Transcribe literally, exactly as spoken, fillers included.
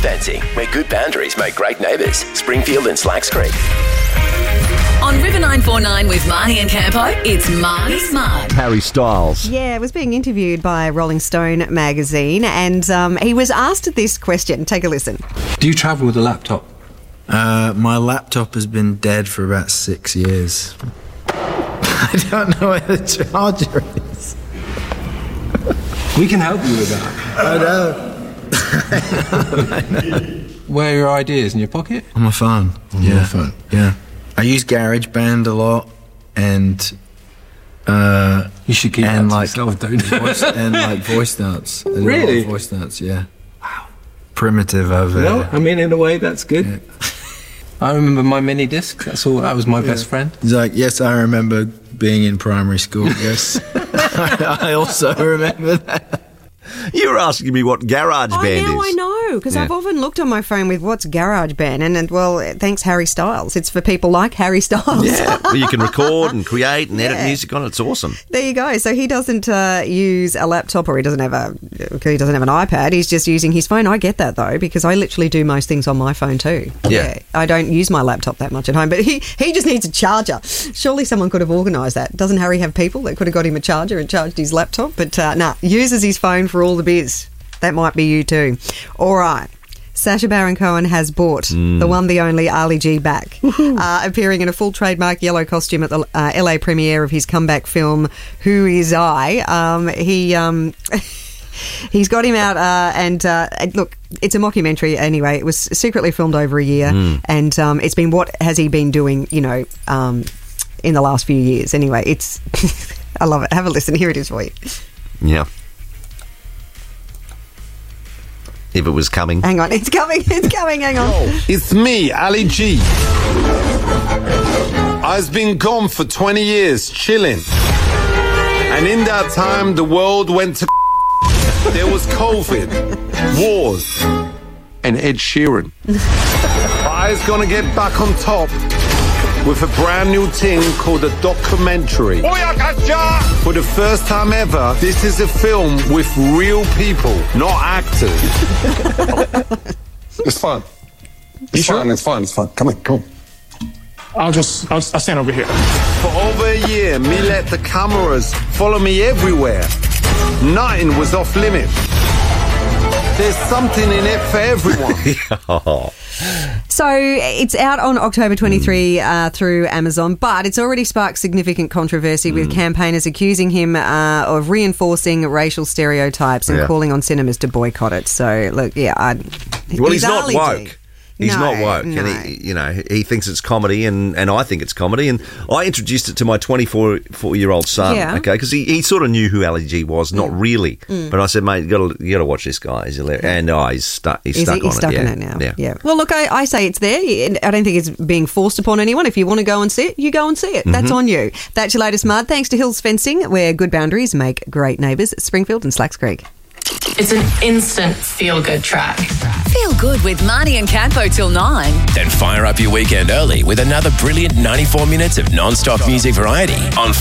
fencing, where good boundaries make great neighbours. Springfield and Slacks Creek. On River nine four nine with Marnie and Campo, it's Marnie's Mug. Harry Styles. Yeah, was being interviewed by Rolling Stone magazine, and um, he was asked this question. Take a listen. Do you travel with a laptop? Uh, my laptop has been dead for about six years. I don't know where the charger is. We can help you with that. I know. I know. Where are your ideas? In your pocket? On my phone. On yeah. your phone? Yeah. I use GarageBand a lot, and uh, you should keep and that like to yourself, don't you? voice, and like voice notes. I do a lot of Really? voice notes, yeah. Wow. Primitive over Well, there. I mean, in a way, that's good. Yeah. I remember my mini disc. That's all. That was my yeah. best friend. He's like, yes, I remember being in primary school. Yes, I also remember that. You were asking me what GarageBand I is. know, I know, because Yeah. I've often looked on my phone with what's GarageBand, and, and well, thanks Harry Styles. It's for people like Harry Styles. Yeah, well, you can record and create and edit Yeah. music on it. It's awesome. There you go. So he doesn't uh, use a laptop, or he doesn't have a he doesn't have an iPad. He's just using his phone. I get that though, because I literally do most things on my phone too. Yeah. I don't use my laptop that much at home, but he he just needs a charger. Surely someone could have organised that. Doesn't Harry have people that could have got him a charger and charged his laptop? But uh, nah, uses his phone for all the biz. That might be you too. All right. Sacha Baron Cohen has brought mm. the one, the only Ali G back, uh, appearing in a full trademark yellow costume at the uh, L A premiere of his comeback film, Who Is I? Um, he... Um, He's got him out, uh, and uh, look, it's a mockumentary anyway. It was secretly filmed over a year, mm. and um, it's been what has he been doing, you know, um, in the last few years. Anyway, it's I love it. Have a listen. Here it is for you. Yeah. If it was coming. Hang on, it's coming. It's coming. Hang on. It's me, Ali G. I've been gone for twenty years, chilling, and in that time, the world went to. There was COVID, wars, and Ed Sheeran. I's gonna get back on top with a brand new thing called a documentary. For the first time ever, this is a film with real people, not actors. It's fun. It's fun. It's fun. It's fun. Come on, come on. I'll just, I'll, I'll stand over here. For over a year, me let the cameras follow me everywhere. Nothing was off limit. There's something in it for everyone. So it's out on October twenty-third uh, through Amazon, but it's already sparked significant controversy with campaigners accusing him uh, of reinforcing racial stereotypes and Yeah. calling on cinemas to boycott it. So, look, yeah. I, Well, he's not Ali G. woke. He's No, not woke, no. and he, you know, he thinks it's comedy, and, and I think it's comedy. And I introduced it to my twenty-four-year-old son, Yeah. okay, because he, he sort of knew who Ali G was, not really. But I said, mate, you got to you got to watch this guy. He's hilarious. And oh, he's stuck. He's Is stuck he, on he's stuck it. in yeah. it now. Yeah. yeah. Well, look, I, I say it's there. I don't think it's being forced upon anyone. If you want to go and see it, you go and see it. That's on you. That's your latest mud. Thanks to Hills Fencing, where good boundaries make great neighbours. Springfield and Slacks Creek. It's an instant feel-good track. Feel good with Marnie and Campo till nine. Then fire up your weekend early with another brilliant ninety-four minutes of non-stop music variety on